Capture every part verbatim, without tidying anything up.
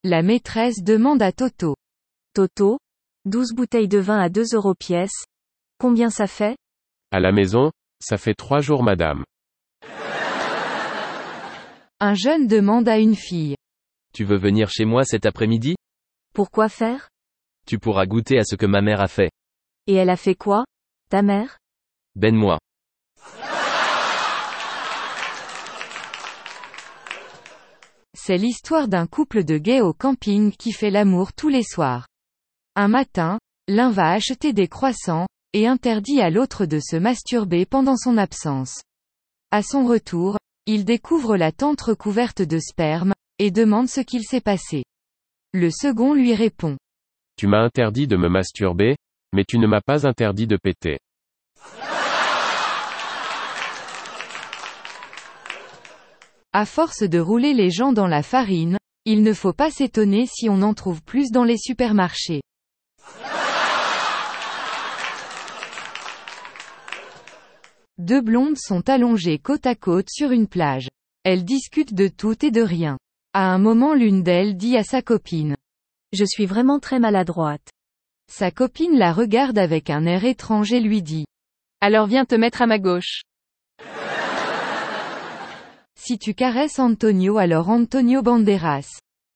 La maîtresse demande à Toto. Toto, douze bouteilles de vin à deux euros pièce. Combien ça fait? À la maison, ça fait trois jours madame. Un jeune demande à une fille. Tu veux venir chez moi cet après-midi? Pourquoi faire? Tu pourras goûter à ce que ma mère a fait. Et elle a fait quoi, ta mère? Ben-moi. C'est l'histoire d'un couple de gays au camping qui fait l'amour tous les soirs. Un matin, l'un va acheter des croissants, et interdit à l'autre de se masturber pendant son absence. À son retour, il découvre la tente recouverte de sperme, et demande ce qu'il s'est passé. Le second lui répond. Tu m'as interdit de me masturber, mais tu ne m'as pas interdit de péter. À force de rouler les gens dans la farine, il ne faut pas s'étonner si on en trouve plus dans les supermarchés. Deux blondes sont allongées côte à côte sur une plage. Elles discutent de tout et de rien. À un moment, l'une d'elles dit à sa copine. Je suis vraiment très maladroite. Sa copine la regarde avec un air étrange et lui dit. Alors viens te mettre à ma gauche. Si tu caresses Antonio, alors Antonio Banderas.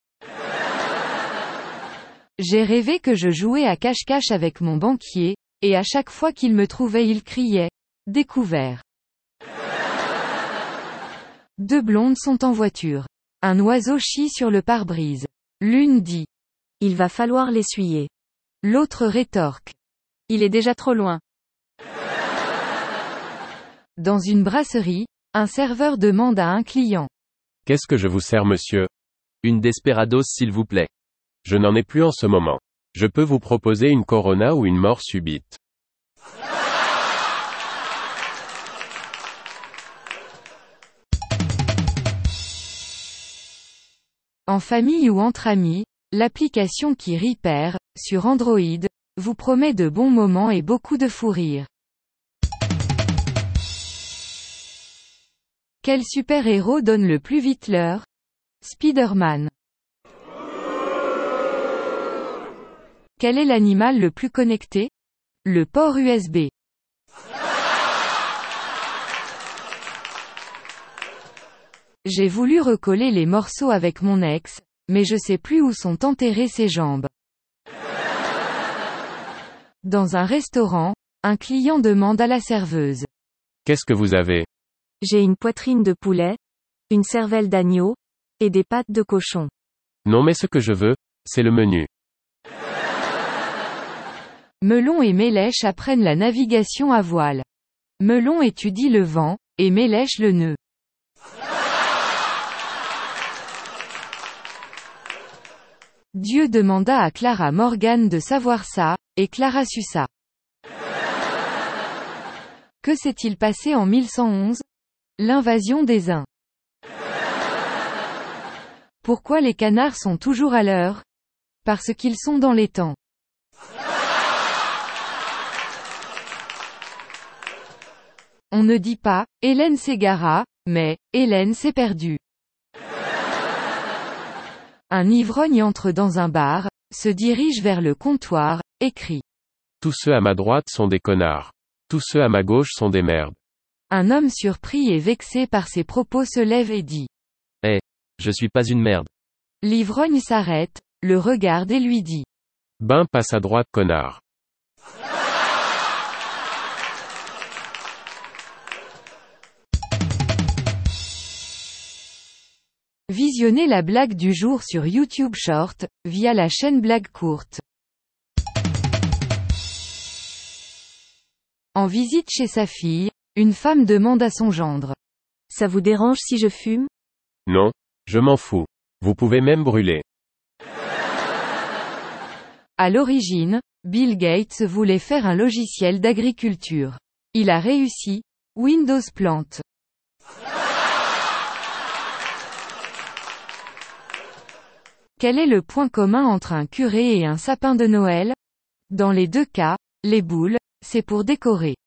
J'ai rêvé que je jouais à cache-cache avec mon banquier, et à chaque fois qu'il me trouvait il criait. Découvert. Deux blondes sont en voiture. Un oiseau chie sur le pare-brise. L'une dit. Il va falloir l'essuyer. L'autre rétorque. Il est déjà trop loin. Dans une brasserie, un serveur demande à un client. Qu'est-ce que je vous sers monsieur? Une Desperados s'il vous plaît. Je n'en ai plus en ce moment. Je peux vous proposer une Corona ou une mort subite. En famille ou entre amis, l'application qui Repair, sur Android, vous promet de bons moments et beaucoup de fou rire. Quel super-héros donne le plus vite l'heure? Spider-Man. Quel est l'animal le plus connecté? Le port U S B. J'ai voulu recoller les morceaux avec mon ex, mais je sais plus où sont enterrées ses jambes. Dans un restaurant, un client demande à la serveuse. Qu'est-ce que vous avez? J'ai une poitrine de poulet, une cervelle d'agneau, et des pattes de cochon. Non mais ce que je veux, c'est le menu. Melon et Mélèche apprennent la navigation à voile. Melon étudie le vent, et Mélèche le nœud. Dieu demanda à Clara Morgan de savoir ça, et Clara sut ça. Que s'est-il passé en mille cent onze? L'invasion des Huns. Pourquoi les canards sont toujours à l'heure? Parce qu'ils sont dans les temps. On ne dit pas, Hélène s'égara, mais, Hélène s'est perdue. Un ivrogne entre dans un bar, se dirige vers le comptoir, et crie. Tous ceux à ma droite sont des connards. Tous ceux à ma gauche sont des merdes. Un homme surpris et vexé par ses propos se lève et dit. Eh, hey, je suis pas une merde. L'ivrogne s'arrête, le regarde et lui dit. Ben passe à droite connard. Visionnez la blague du jour sur YouTube Short, via la chaîne Blague Courte. En visite chez sa fille, une femme demande à son gendre. Ça vous dérange si je fume? Non, je m'en fous. Vous pouvez même brûler. À l'origine, Bill Gates voulait faire un logiciel d'agriculture. Il a réussi, Windows plante. Quel est le point commun entre un curé et un sapin de Noël? Dans les deux cas, les boules, c'est pour décorer.